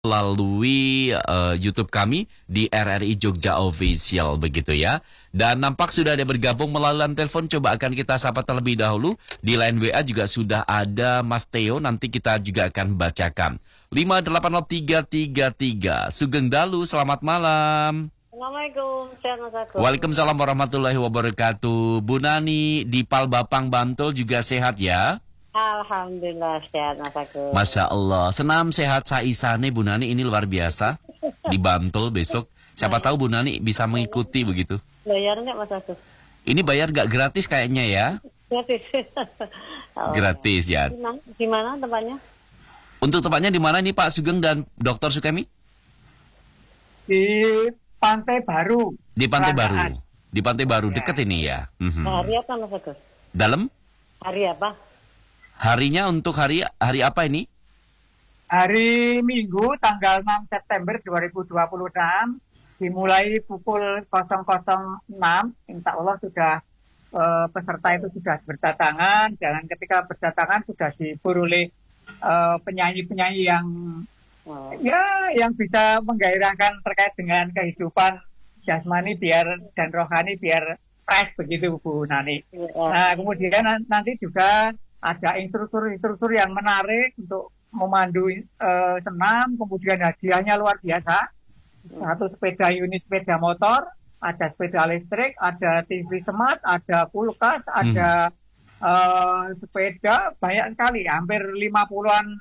melalui YouTube kami di RRI Jogja Official begitu ya. Dan nampak sudah ada bergabung melalui telepon. Coba akan kita sapa terlebih dahulu. Di line WA juga sudah ada Mas Theo. Nanti kita juga akan bacakan. 580333. Sugeng Dalu, selamat malam. Assalamualaikum, sehat Mas Agus. Waalaikumsalam warahmatullahi wabarakatuh. Bu Nani di Palbapang Bantul juga sehat ya? Alhamdulillah sehat Mas Agus. Masya Allah, senam sehat saisane Bu Nani, ini luar biasa. Di Bantul besok, siapa tahu Bu Nani bisa mengikuti begitu. Bayar nggak Mas Agus? Ini bayar nggak gratis kayaknya ya? Gratis. Oh. Gratis ya. Di mana tempatnya? Untuk tempatnya di mana nih Pak Sugeng dan Dr. Sukemi? Di Pantai Baru. Di Pantai Peranaan. Baru. Di Pantai Baru, Ya. deket ini ya. Hari apa Mas Agus? Dalam? Hari apa? Harinya untuk hari apa ini? Hari Minggu tanggal 6 September 2026 dimulai pukul 00.06. Insya Allah sudah peserta itu sudah berdatangan. Dan ketika berdatangan sudah dihibur oleh penyanyi-penyanyi yang yang bisa menggairahkan terkait dengan kehidupan jasmani dan rohani biar fresh begitu Bu Nani. Nah kemudian nanti juga ada instruktur-instruktur yang menarik untuk memandu senam, kemudian hadiahnya luar biasa. Satu unit sepeda motor, ada sepeda listrik, ada TV smart, ada kulkas, ada sepeda, banyak sekali, hampir 50-an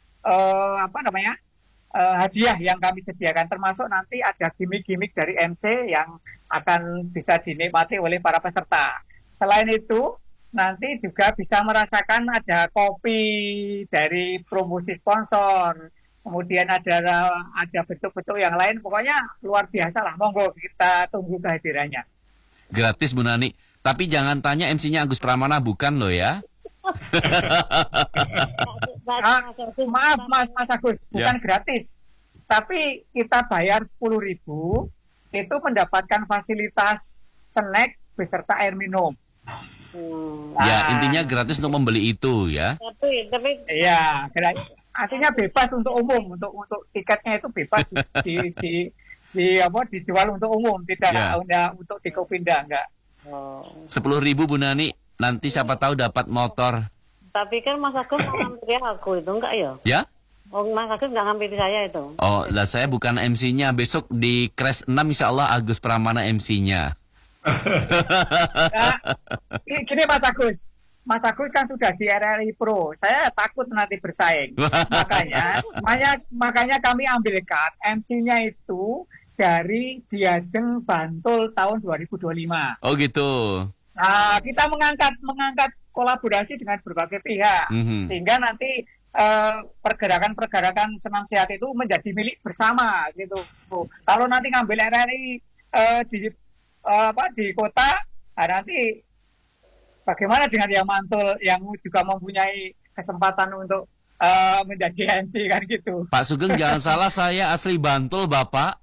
hadiah yang kami sediakan, termasuk nanti ada gimmick-gimmick dari MC yang akan bisa dinikmati oleh para peserta. Selain itu, nanti juga bisa merasakan ada kopi dari promosi sponsor, kemudian ada bentuk-bentuk yang lain, pokoknya luar biasa lah, monggo kita tunggu kehadirannya. Gratis Bu Nani, tapi jangan tanya MC-nya Agus Pramana, bukan loh ya. Maaf Mas Agus, bukan gratis, tapi kita bayar 10.000 itu mendapatkan fasilitas snack beserta air minum. Ya intinya gratis untuk membeli itu ya. Tapi iya, artinya bebas untuk umum, untuk tiketnya itu bebas dijual untuk umum, tidak untuk dikopindah, enggak. 10.000 Bu Nani, nanti siapa tahu dapat motor. Tapi kan Mas Agus ngambil aku itu enggak ya? Ya? Oh Mas Agus enggak ngambil saya itu. Oh, lah saya bukan MC-nya. Besok di Crash 6 insya Allah Agus Pramana MC-nya. Nah, gini Mas Agus kan sudah di RRI Pro. Saya takut nanti bersaing. Makanya kami ambilkan MC-nya itu dari Diajeng Bantul tahun 2025. Oh gitu. Nah, kita mengangkat kolaborasi dengan berbagai pihak, sehingga nanti pergerakan senam sehat itu menjadi milik bersama gitu. Kalau nanti ngambil RRI di kota, nah nanti bagaimana dengan yang Mantul yang juga mempunyai kesempatan untuk menjadi MC kan gitu. Pak Sugeng jangan salah, saya asli Bantul Bapak.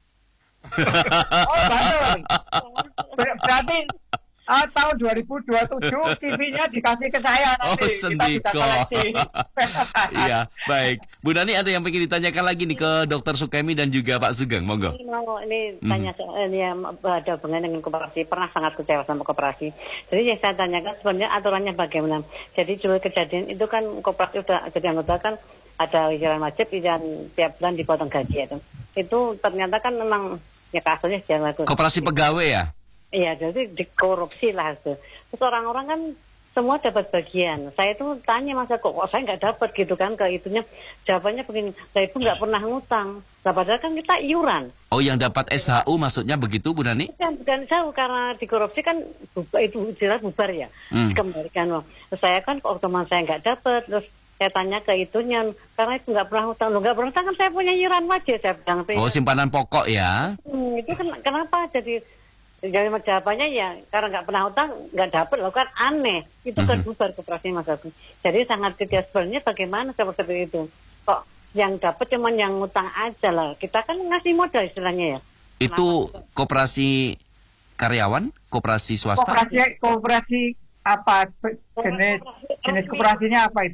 Oh Bantul. Berarti tahun 2027 CV-nya dikasih ke saya nanti. Oh sendiko. Iya baik. Bu Nani ada yang ingin ditanyakan lagi nih ke Dr. Sukemi dan juga Pak Sugeng, monggo. Ini tanya ini ada hubungan dengan koperasi. Pernah sangat kecewa sama koperasi. Jadi yang saya tanyakan sebenarnya aturannya bagaimana. Jadi dulu kejadian itu kan koperasi udah jadi anggota kan ada iuran wajib dan tiap bulan dipotong gaji itu. Itu ternyata kan memang ya kasusnya jangan bagus. Koperasi pegawai ya? Iya, jadi dikorupsi lah itu. Terus orang-orang kan semua dapat bagian. Saya itu tanya masa kok saya nggak dapat gitu kan ke itunya. Jawabannya begini, saya itu nggak pernah ngutang. Nah, padahal kan kita iuran. Oh yang dapat SHU maksudnya begitu Bu Nani? Bukan SHU karena dikorupsi kan itu jelas bubar ya. Dikembalikan loh. Terus saya kan kok teman saya nggak dapat. Terus saya tanya ke itunya karena itu nggak pernah ngutang. Loh nggak pernah ngutang kan saya punya iuran wajib. Saya bilang. Oh simpanan pokok ya? Itu kan kenapa jadi jawabannya ya karena nggak pernah utang nggak dapat loh kan aneh itu kan bubar koperasi Mas Agus. Jadi sangat kecil sebenarnya bagaimana seperti itu kok yang dapat cuman yang ngutang aja lah, kita kan ngasih modal istilahnya ya. Itu koperasi karyawan, koperasi swasta? Koperasi apa jenis koperasinya apa Ibu?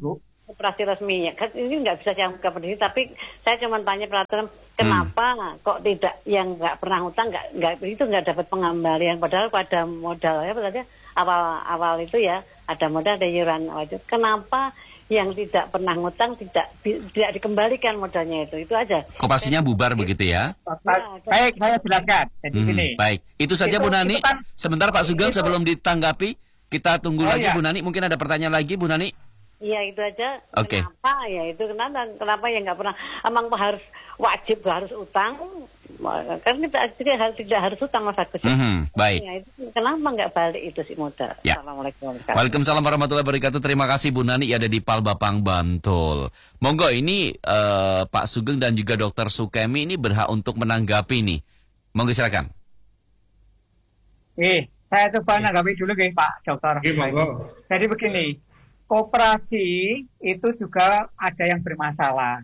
koperasi resmi ya. Kan ini nggak bisa saya buka berdiri, tapi saya cuma tanya peraturan kenapa kok tidak yang nggak pernah hutang nggak dapat pengembalian padahal pada modal ya berarti awal itu ya ada modal ada iuran wajib. Kenapa yang tidak pernah ngutang tidak dikembalikan modalnya itu aja. Koperasinya bubar begitu ya? Baik, saya jelaskan. Jadi gini. Baik, itu saja Bu Nani. Kan, sebentar Pak Sugeng sebelum ditanggapi, kita tunggu lagi Bu Nani. Mungkin ada pertanyaan lagi Bu Nani? Iya itu aja. Oke. Kenapa ya itu kenapa ya nggak pernah emang harus wajib harus utang kan tidak harus utang Mas Agus. Baik. Ya, itu, kenapa nggak balik itu sih modal? Ya. Assalamualaikum. Waalaikumsalam warahmatullahi wabarakatuh. Terima kasih Bu Nani ada di Palbapang Bantul. Monggo ini Pak Sugeng dan juga Dokter Sukemi ini berhak untuk menanggapi nih. Monggo silakan. Saya coba menanggapi dulu Pak Dokter. Monggo. Jadi begini. Koperasi itu juga ada yang bermasalah.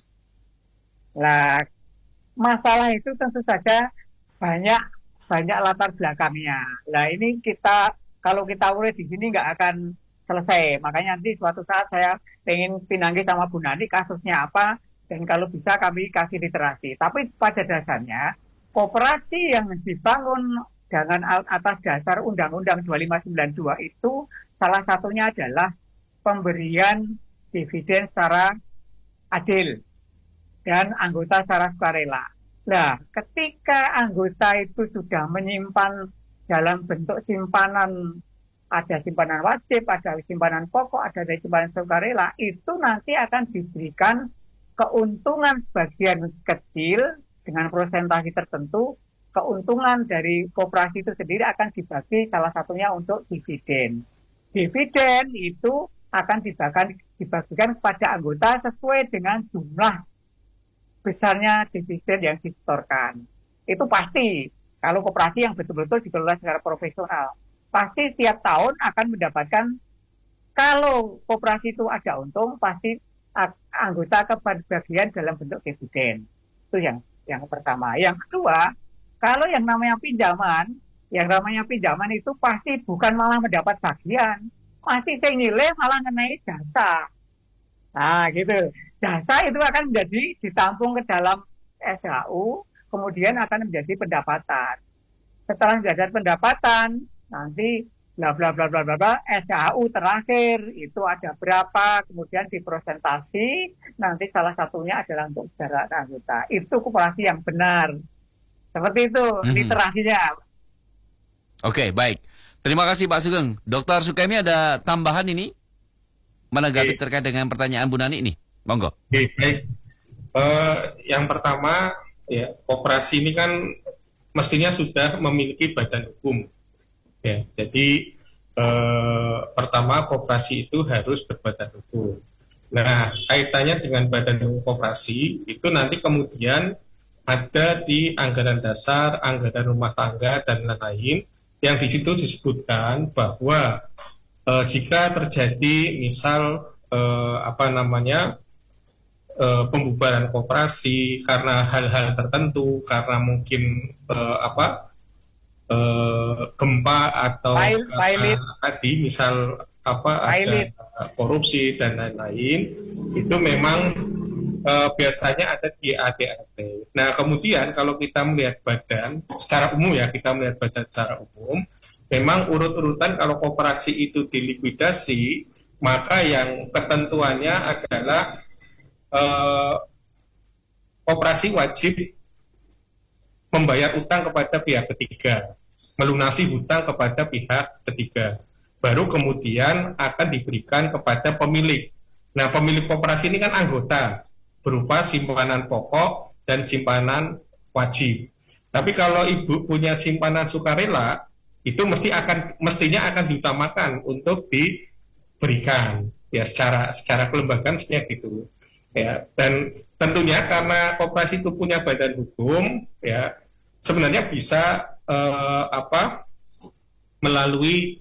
Nah, masalah itu tentu saja banyak latar belakangnya. Nah, ini kalau kita urus di sini nggak akan selesai. Makanya nanti suatu saat saya ingin pinangi sama Bu Nani kasusnya apa, dan kalau bisa kami kasih literasi. Tapi pada dasarnya, koperasi yang dibangun dengan atas dasar Undang-Undang 2592 itu salah satunya adalah pemberian dividen secara adil dan anggota secara sukarela. Nah, ketika anggota itu sudah menyimpan dalam bentuk simpanan, ada simpanan wajib, ada simpanan pokok, ada simpanan sukarela, itu nanti akan diberikan keuntungan sebagian kecil dengan persentase tertentu. Keuntungan dari koperasi itu sendiri akan dibagi salah satunya untuk dividen. Dividen itu akan dibagikan kepada anggota sesuai dengan jumlah besarnya dividen yang disetorkan. Itu pasti, kalau koperasi yang betul-betul dikelola secara profesional, pasti tiap tahun akan mendapatkan, kalau koperasi itu ada untung, pasti anggota kebagian dalam bentuk dividen. Itu yang pertama. Yang kedua, kalau yang namanya pinjaman itu pasti bukan malah mendapat bagian, pasti saya nilai malah mengenai jasa. Nah gitu, jasa itu akan menjadi ditampung ke dalam SHU, kemudian akan menjadi pendapatan. Setelah menjadi pendapatan, nanti bla bla bla bla bla SHU terakhir itu ada berapa, kemudian dipresentasi, nanti salah satunya adalah untuk jarak anggota. Itu koperasi yang benar. Seperti itu literasinya. Oke, baik. Terima kasih Pak Sugeng. Dokter Sukemi ada tambahan ini menanggapi terkait dengan pertanyaan Bu Nani ini. Monggo. Baik. Yang pertama, ya, koperasi ini kan mestinya sudah memiliki badan hukum. Ya, jadi pertama koperasi itu harus berbadan hukum. Nah, kaitannya dengan badan hukum koperasi itu nanti kemudian ada di anggaran dasar, anggaran rumah tangga dan lain-lain. Yang di situ disebutkan bahwa jika terjadi misal pembubaran koperasi karena hal-hal tertentu, karena mungkin gempa atau tadi misal ada korupsi dan lain-lain, itu memang biasanya ada di ADART. Nah, kemudian kalau kita melihat badan secara umum memang urut-urutan kalau koperasi itu dilikuidasi, maka yang ketentuannya adalah koperasi wajib membayar utang kepada pihak ketiga, melunasi hutang kepada pihak ketiga. Baru kemudian akan diberikan kepada pemilik. Nah, pemilik koperasi ini kan anggota, berupa simpanan pokok dan simpanan wajib. Tapi kalau ibu punya simpanan sukarela, itu mestinya akan diutamakan untuk diberikan ya secara kelembagaan mestinya gitu. Ya, dan tentunya karena koperasi itu punya badan hukum, ya sebenarnya bisa melalui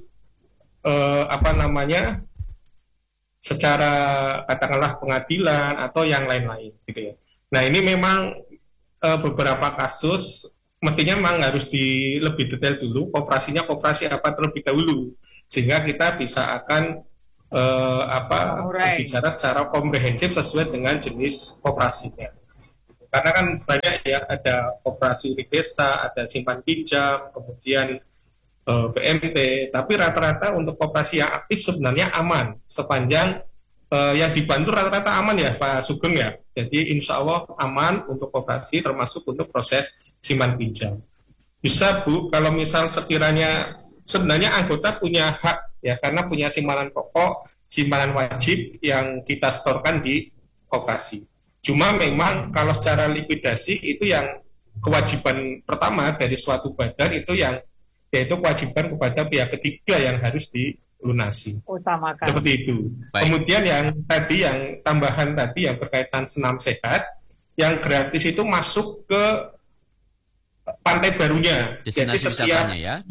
secara katakanlah pengadilan atau yang lain-lain gitu ya. Nah, ini memang beberapa kasus mestinya memang harus lebih detail dulu koperasinya koperasi apa terlebih dahulu, sehingga kita bisa akan berbicara secara komprehensif sesuai dengan jenis koperasinya. Karena kan banyak ya, ada koperasi unit desa, ada simpan pinjam, kemudian BMT, tapi rata-rata untuk koperasi yang aktif sebenarnya aman sepanjang yang dibantu rata-rata aman ya Pak Sugeng ya. Jadi insya Allah aman untuk koperasi termasuk untuk proses simpan pinjam. Bisa Bu, kalau misal sekiranya sebenarnya anggota punya hak ya, karena punya simpanan pokok, simpanan wajib yang kita setorkan di koperasi. Cuma memang kalau secara likuidasi itu yang kewajiban pertama dari suatu badan itu yang yaitu kewajiban kepada pihak ketiga yang harus dilunasi. Utamakan. Seperti itu. Baik. Kemudian yang tadi yang tambahan tadi yang berkaitan senam sehat, yang gratis itu masuk ke pantai barunya. Destinasi Jadi setiap wisatanya ya.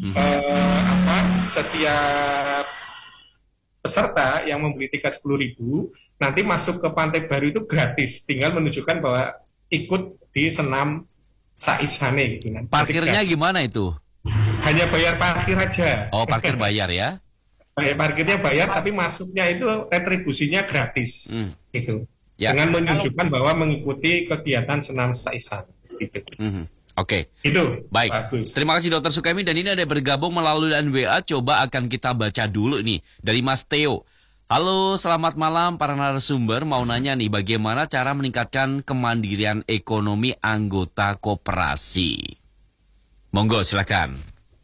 setiap peserta yang membeli tiket 10.000 nanti masuk ke pantai baru itu gratis, tinggal menunjukkan bahwa ikut di senam saisane gitu. Parkirnya gimana itu? Hanya bayar parkir aja. Oh, parkir bayar ya? Parkirnya bayar, tapi masuknya itu retribusinya gratis, gitu. Ya. Dengan menunjukkan bahwa mengikuti kegiatan senam saisan, gitu. Oke. Itu Baik, bagus. terima kasih Dokter Sukemi, dan ini ada bergabung melalui line WA. Coba akan kita baca dulu nih dari Mas Theo. Halo, selamat malam para narasumber. Mau nanya nih, bagaimana cara meningkatkan kemandirian ekonomi anggota koperasi? Monggo, silakan.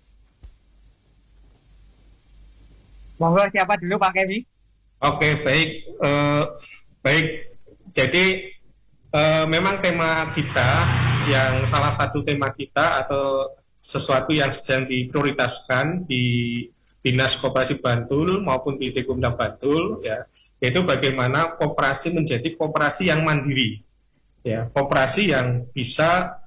Monggo siapa dulu Pak Kemi? Oke, baik. Baik, jadi memang tema kita, yang salah satu tema kita atau sesuatu yang sedang diprioritaskan di Dinas Koperasi Bantul maupun di Dikumda Bantul ya, yaitu bagaimana koperasi menjadi koperasi yang mandiri, ya, koperasi yang bisa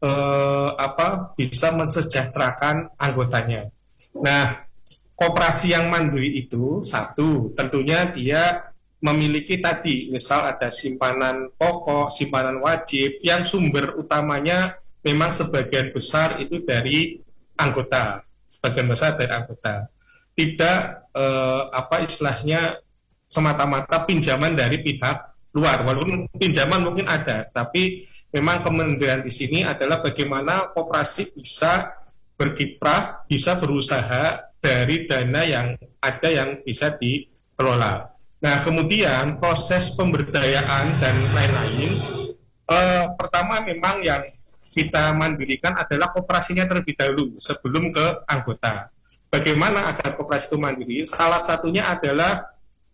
bisa mensejahterakan anggotanya. Nah, koperasi yang mandiri itu satu, tentunya dia memiliki tadi, misal ada simpanan pokok, simpanan wajib, yang sumber utamanya memang sebagian besar itu dari anggota, sebagian besar dari anggota. Tidak istilahnya semata-mata pinjaman dari pihak luar, walaupun pinjaman mungkin ada, tapi memang kementerian di sini adalah bagaimana koperasi bisa berkiprah, bisa berusaha dari dana yang ada yang bisa dikelola. Nah, kemudian proses pemberdayaan dan lain-lain, pertama memang yang kita mandirikan adalah koperasinya terlebih dahulu sebelum ke anggota. Bagaimana agar koperasi itu mandiri? Salah satunya adalah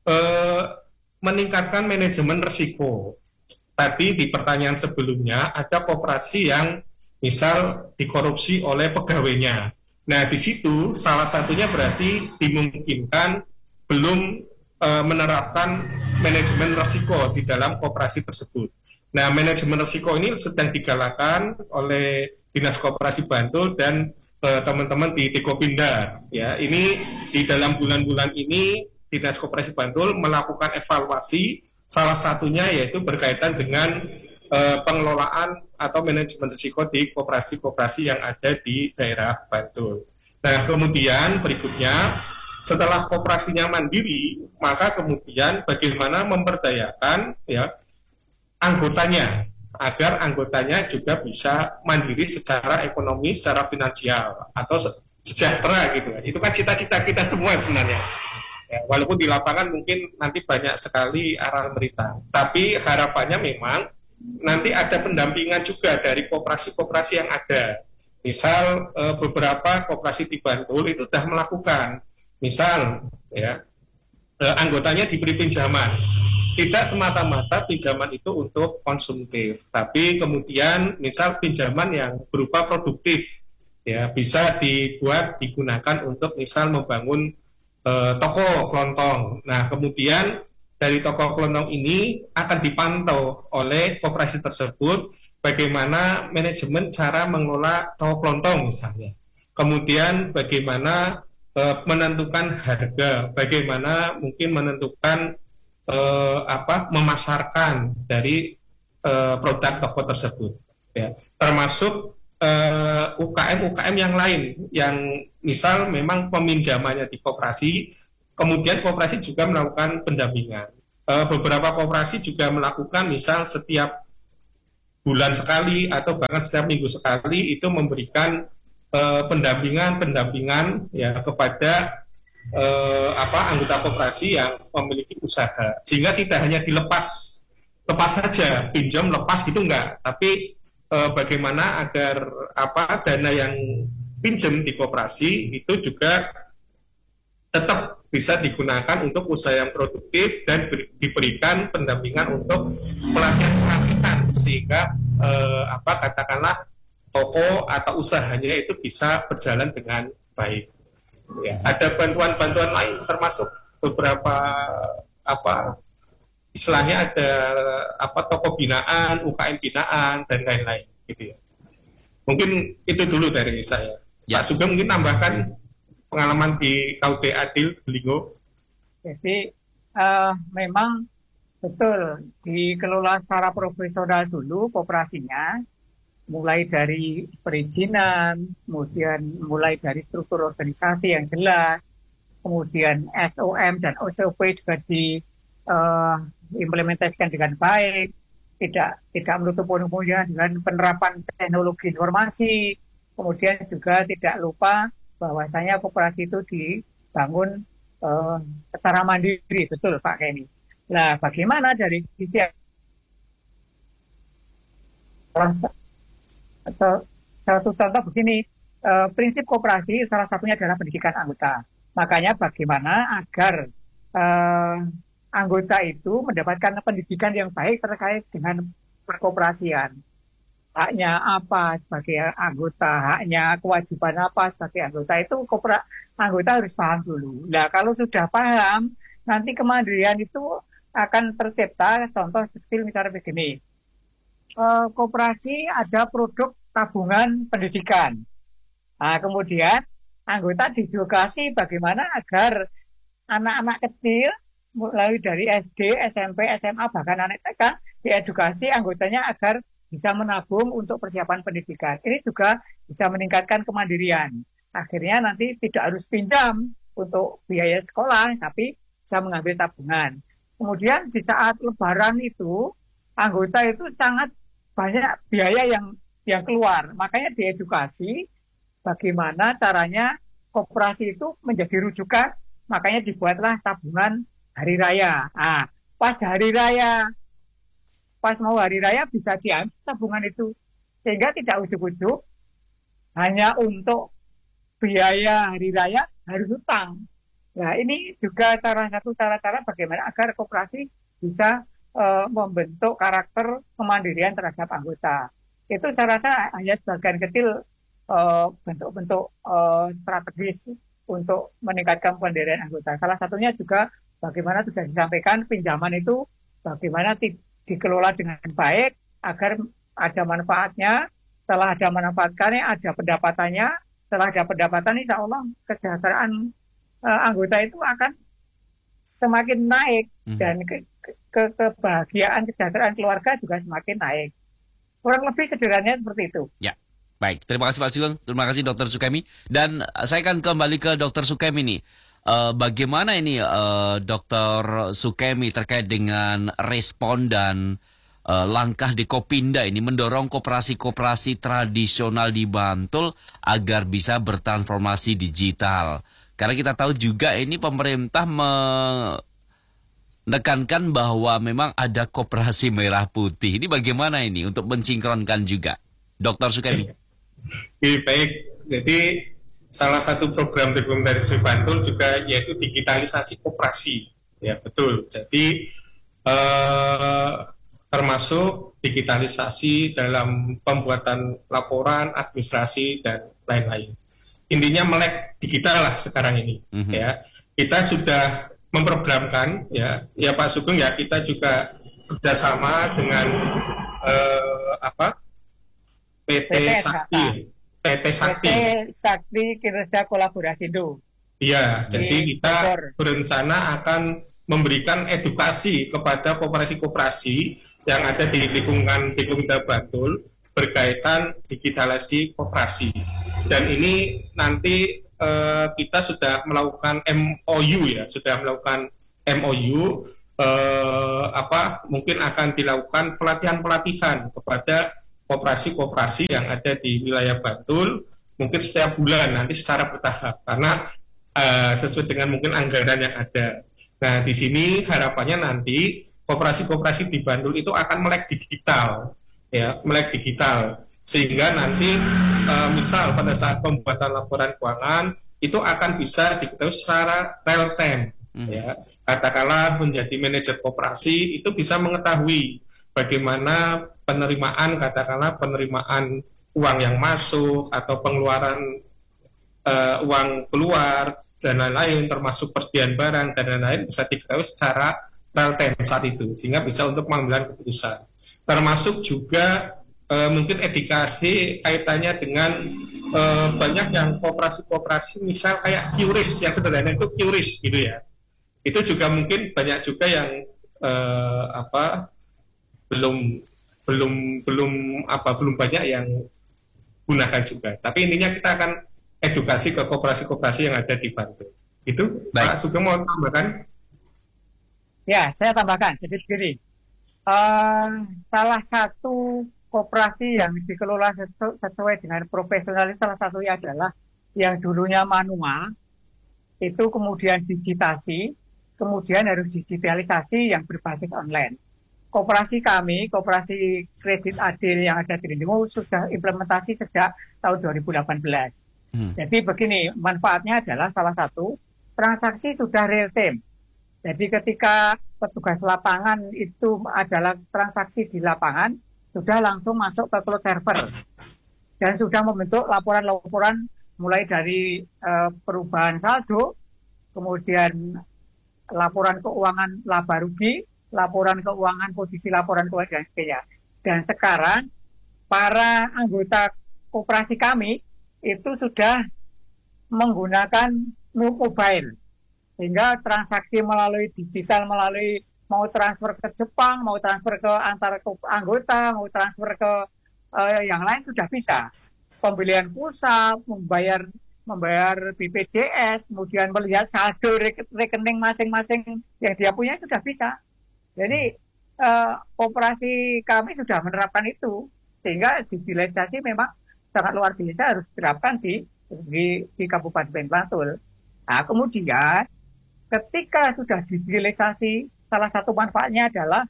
meningkatkan manajemen risiko. Tadi di pertanyaan sebelumnya ada koperasi yang misal dikorupsi oleh pegawainya. Nah, di situ salah satunya berarti dimungkinkan belum menerapkan manajemen risiko di dalam koperasi tersebut. Nah, manajemen risiko ini sedang digalakkan oleh Dinas Koperasi Bantul dan teman-teman di Dekopinda. Ya, ini di dalam bulan-bulan ini Dinas Koperasi Bantul melakukan evaluasi, salah satunya yaitu berkaitan dengan pengelolaan atau manajemen risiko di koperasi-koperasi yang ada di daerah Bantul. Nah, kemudian berikutnya, setelah koperasinya mandiri, maka kemudian bagaimana memberdayakan ya anggotanya agar anggotanya juga bisa mandiri secara ekonomi, secara finansial atau sejahtera gitu. Itu kan cita-cita kita semua sebenarnya. Ya, walaupun di lapangan mungkin nanti banyak sekali arah berita, tapi harapannya memang nanti ada pendampingan juga dari koperasi-koperasi yang ada. Misal beberapa koperasi di Bantul itu sudah melakukan. Misal, ya, anggotanya diberi pinjaman, tidak semata-mata pinjaman itu untuk konsumtif, tapi kemudian misal pinjaman yang berupa produktif, ya, bisa digunakan untuk misal membangun toko kelontong. Nah, kemudian dari toko kelontong ini akan dipantau oleh koperasi tersebut bagaimana manajemen cara mengelola toko kelontong misalnya. Kemudian bagaimana menentukan harga, bagaimana mungkin menentukan memasarkan dari produk toko tersebut, ya. Termasuk UKM yang lain yang misal memang peminjamannya di koperasi Kemudian koperasi juga melakukan pendampingan. Beberapa koperasi juga melakukan misal setiap bulan sekali atau bahkan setiap minggu sekali itu memberikan pendampingan ya kepada anggota koperasi yang memiliki usaha, sehingga tidak hanya lepas saja pinjam lepas gitu enggak, tapi bagaimana agar dana yang pinjam di koperasi itu juga tetap bisa digunakan untuk usaha yang produktif dan diberikan pendampingan untuk pelatihan sehingga katakanlah toko atau usahanya itu bisa berjalan dengan baik. Ya, ada bantuan-bantuan lain termasuk beberapa istilahnya ada toko binaan, UKM binaan dan lain-lain gitu ya. Mungkin itu dulu dari saya. Ya. Pak Sugeng mungkin tambahkan pengalaman di KUD Adil Belingo. Jadi memang betul dikelola secara profesional dulu koperasinya, mulai dari perizinan, kemudian mulai dari struktur organisasi yang jelas, kemudian SOM dan OSOP juga diimplementasikan dengan baik, tidak menutup kemungkinan dengan penerapan teknologi informasi, kemudian juga tidak lupa bahwasanya koperasi itu dibangun secara mandiri, betul Pak Kenny. Nah, bagaimana dari sisi satu contoh begini, prinsip koperasi salah satunya adalah pendidikan anggota. Makanya bagaimana agar anggota itu mendapatkan pendidikan yang baik terkait dengan perkoperasian. Haknya apa sebagai anggota, haknya kewajiban apa sebagai anggota, itu anggota harus paham dulu. Nah, kalau sudah paham, nanti kemandirian itu akan tercipta. Contoh kecil misalnya begini, koperasi ada produk tabungan pendidikan. Nah, kemudian anggota diedukasi bagaimana agar anak-anak kecil mulai dari SD, SMP, SMA, bahkan anak TK diedukasi anggotanya agar bisa menabung untuk persiapan pendidikan. Ini juga bisa meningkatkan kemandirian. Akhirnya nanti tidak harus pinjam untuk biaya sekolah, tapi bisa mengambil tabungan. Kemudian di saat Lebaran itu, anggota itu sangat banyak biaya yang keluar. Makanya diedukasi bagaimana caranya koperasi itu menjadi rujukan. Makanya dibuatlah tabungan hari raya. Nah, pas mau hari raya bisa diambil tabungan itu, sehingga tidak ujuk-ujuk hanya untuk biaya hari raya harus utang. Nah, ini juga salah satu cara-cara bagaimana agar koperasi bisa membentuk karakter kemandirian terhadap anggota. Itu saya rasa hanya sebagian kecil bentuk-bentuk strategis untuk meningkatkan kemandirian anggota. Salah satunya juga bagaimana sudah disampaikan, pinjaman itu bagaimana dikelola dengan baik agar ada manfaatnya. Setelah ada manfaatnya, ada pendapatannya. Setelah ada pendapatan, insya Allah kesejahteraan anggota itu akan semakin naik dan kebahagiaan kesejahteraan keluarga juga semakin naik. Kurang lebih sederhananya seperti itu. Ya, baik. Terima kasih Pak Sugeng. Terima kasih Dr. Sukemi. Dan saya akan kembali ke Dr. Sukemi nih. Bagaimana ini Dr. Sukemi terkait dengan respon dan langkah di Kopinda ini mendorong koperasi-koperasi tradisional di Bantul agar bisa bertransformasi digital. Karena kita tahu juga ini pemerintah menekankan bahwa memang ada koperasi merah putih. Ini bagaimana ini untuk mensinkronkan juga, Dr. Sukemi? Baik, jadi salah satu program dari Bantul juga yaitu digitalisasi koperasi, ya betul. Jadi termasuk digitalisasi dalam pembuatan laporan, administrasi dan lain-lain. Intinya melek digital lah sekarang ini. Ya, kita sudah memprogramkan, ya Pak Sugeng, ya kita juga kerjasama dengan PT Sakti Kinerja Kolaborasi Indo. Iya, jadi kita berencana akan memberikan edukasi kepada koperasi-koperasi yang ada di lingkungan Bantul berkaitan digitalisasi koperasi. Dan ini nanti kita sudah melakukan MOU ya, sudah melakukan MOU mungkin akan dilakukan pelatihan-pelatihan kepada koperasi-koperasi yang ada di wilayah Bantul mungkin setiap bulan nanti secara bertahap karena sesuai dengan mungkin anggaran yang ada. Nah, di sini harapannya nanti koperasi-koperasi di Bantul itu akan melek digital ya, melek digital sehingga nanti misal pada saat pembuatan laporan keuangan itu akan bisa diketahui secara real time ya. Katakanlah menjadi manajer koperasi itu bisa mengetahui bagaimana penerimaan uang yang masuk atau pengeluaran uang keluar dan lain-lain termasuk persediaan barang dan lain-lain bisa diketahui secara real time saat itu sehingga bisa untuk mengambil keputusan. Termasuk juga mungkin edukasi kaitannya dengan banyak yang koperasi-koperasi misal kayak QRIS yang sederhana itu QRIS gitu ya. Itu juga mungkin banyak juga yang belum banyak yang gunakan juga. Tapi intinya kita akan edukasi ke koperasi-koperasi yang ada di Bantul. Itu baik. Pak Sugeng mau tambahkan? Ya, saya tambahkan. Jadi begini, salah satu koperasi yang dikelola sesuai dengan profesionalis salah satunya adalah yang dulunya manual, itu kemudian digitasi, kemudian harus digitalisasi yang berbasis online. Koperasi kami, Koperasi Kredit Adil yang ada di Lindungu sudah implementasi sejak tahun 2018. Jadi begini, manfaatnya adalah salah satu, transaksi sudah real time. Jadi ketika petugas lapangan itu adalah transaksi di lapangan, sudah langsung masuk ke cloud server. Dan sudah membentuk laporan-laporan mulai dari perubahan saldo, kemudian laporan keuangan laba rugi, laporan keuangan, posisi laporan keuangan, dan sebagainya. Dan sekarang, para anggota koperasi kami itu sudah menggunakan mobile. Sehingga transaksi melalui digital, melalui mau transfer ke Jepang, mau transfer ke antara anggota, mau transfer ke yang lain sudah bisa. Pembelian pulsa, membayar BPJS, kemudian melihat saldo rekening masing-masing yang dia punya sudah bisa. Jadi koperasi kami sudah menerapkan itu, sehingga digitalisasi memang sangat luar biasa harus diterapkan di Kabupaten Bantul. Nah, kemudian ketika sudah digitalisasi, salah satu manfaatnya adalah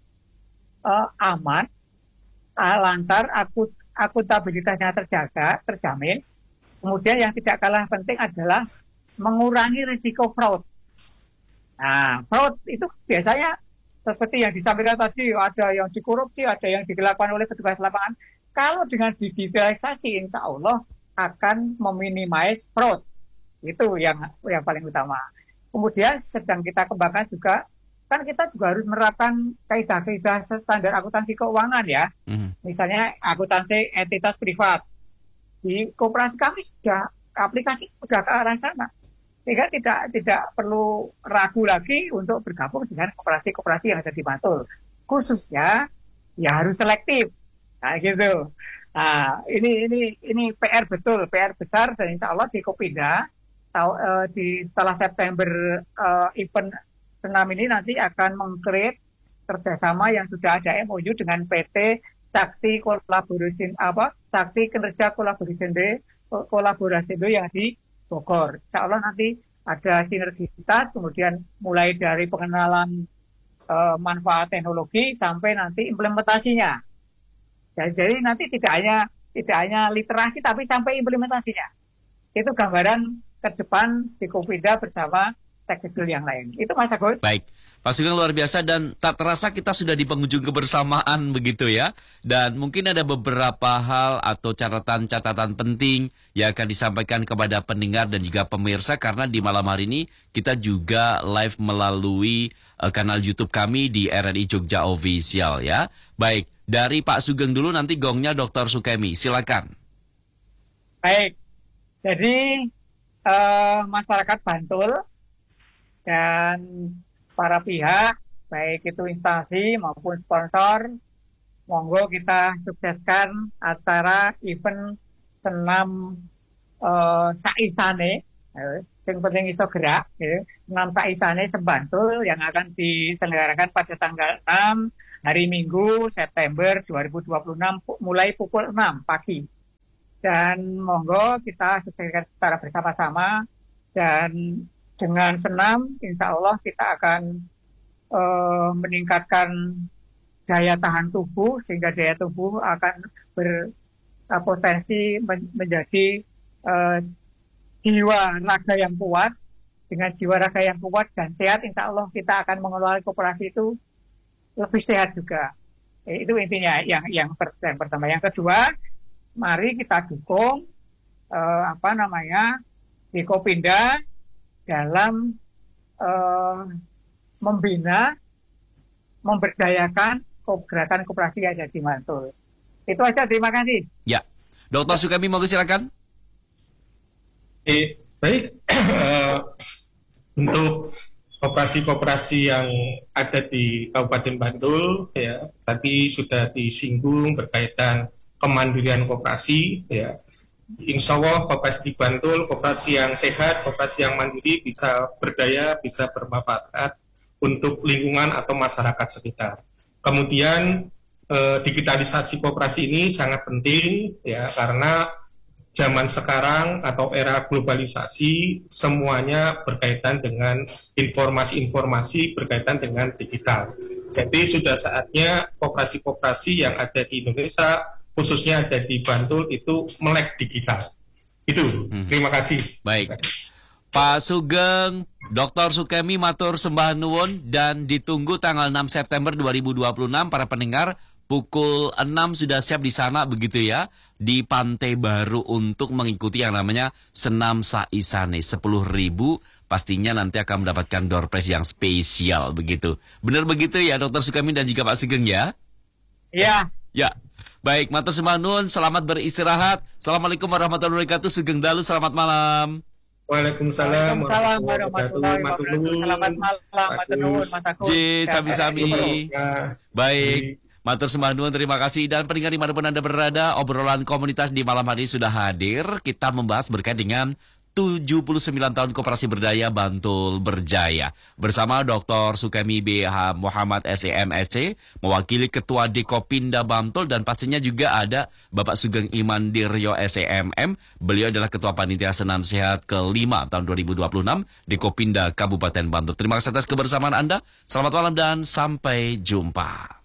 aman, lancar, akuntabilitasnya terjamin. Kemudian yang tidak kalah penting adalah mengurangi risiko fraud. Nah, fraud itu biasanya seperti yang disampaikan tadi, ada yang dikorupsi, ada yang dilakukan oleh petugas lapangan. Kalau dengan digitalisasi, insya Allah akan meminimais fraud. Itu yang paling utama. Kemudian sedang kita kembangkan juga, kan kita juga harus menerapkan kaidah-kaidah standar akuntansi keuangan ya. Misalnya akuntansi entitas privat. Di koperasi kami sudah, aplikasi sudah ke arah sana. Sehingga tidak perlu ragu lagi untuk bergabung dengan koperasi-koperasi yang ada di Bantul. Khususnya, ya harus selektif. Nah gitu. Nah, ini PR betul, PR besar, dan insya Allah di Kopinda setelah September event senam ini nanti akan meng-create kerjasama yang sudah ada MOU dengan PT Sakti Kinerja Kolaborasi yang di Bogor. Insya Allah nanti ada sinergitas, kemudian mulai dari pengenalan manfaat teknologi sampai nanti implementasinya. Jadi nanti tidak hanya literasi tapi sampai implementasinya. Itu gambaran ke depan di Kopinda bersama stakeholder yang lain. Itu Mas Agus. Baik, Pak Sugeng luar biasa dan tak terasa kita sudah di penghujung kebersamaan begitu ya. Dan mungkin ada beberapa hal atau catatan-catatan penting yang akan disampaikan kepada pendengar dan juga pemirsa karena di malam hari ini kita juga live melalui kanal YouTube kami di RRI Jogja Official ya. Baik, dari Pak Sugeng dulu nanti gongnya Dr. Sukemi. Silakan. Baik. Jadi masyarakat Bantul dan para pihak, baik itu instansi maupun sponsor, monggo kita sukseskan acara event senam Saisane. Yang penting iso gerak, ya. Senam Saisane Sembantul yang akan diselenggarakan pada tanggal 6 hari Minggu September 2026 mulai pukul 6 pagi. Dan monggo kita selesaikan secara bersama-sama dan dengan senam insya Allah kita akan meningkatkan daya tahan tubuh sehingga daya tubuh akan berpotensi menjadi jiwa raga yang kuat. Dengan jiwa raga yang kuat dan sehat, insya Allah kita akan mengelola koperasi itu lebih sehat juga. Itu intinya yang pertama. Yang kedua, mari kita dukung Dikopinda dalam membina, memberdayakan gerakan koperasi yang ada di Bantul. Itu aja, terima kasih. Ya, Dr. Sukemi, mau silakan. Baik, untuk koperasi-koperasi yang ada di Kabupaten Bantul, ya tadi sudah disinggung berkaitan kemandirian koperasi, ya. Insya Allah koperasi di Bantul, koperasi yang sehat, koperasi yang mandiri bisa berdaya, bisa bermanfaat untuk lingkungan atau masyarakat sekitar. Kemudian digitalisasi koperasi ini sangat penting, ya, karena zaman sekarang atau era globalisasi semuanya berkaitan dengan informasi-informasi berkaitan dengan digital. Jadi sudah saatnya koperasi-koperasi yang ada di Indonesia, khususnya ada di Bantul itu melek digital. Itu. Terima kasih. Baik. Pak Sugeng, Dr. Sukemi matur sembah nuwun dan ditunggu tanggal 6 September 2026 para pendengar. Pukul 6 sudah siap di sana begitu ya, di Pantai Baru untuk mengikuti yang namanya Senam Saisane 10.000, pastinya nanti akan mendapatkan door prize yang spesial begitu. Benar begitu ya Dr. Sukemi dan juga Pak Sugeng ya? Iya. Ya. Baik, matur sembah nuwun, selamat beristirahat. Assalamualaikum warahmatullahi wabarakatuh. Sugeng dalu, selamat malam. Waalaikumsalam warahmatullahi wabarakatuh. Selamat malam, matur nuwun Mas Agus. Sami-sami. Baik. Matur sembah nuwun, terima kasih. Dan pendengar dimanapun Anda berada, obrolan komunitas di malam hari sudah hadir. Kita membahas berkait dengan 79 tahun Koperasi Berdaya Bantul Berjaya. Bersama Dr. Sukemi BH Muhammad SEMSC, mewakili Ketua Dikopinda Bantul, dan pastinya juga ada Bapak Sugeng Iman Diryo SEMM. Beliau adalah Ketua Panitia Senam Sehat ke-5 tahun 2026 Dikopinda Kabupaten Bantul. Terima kasih atas kebersamaan Anda. Selamat malam dan sampai jumpa.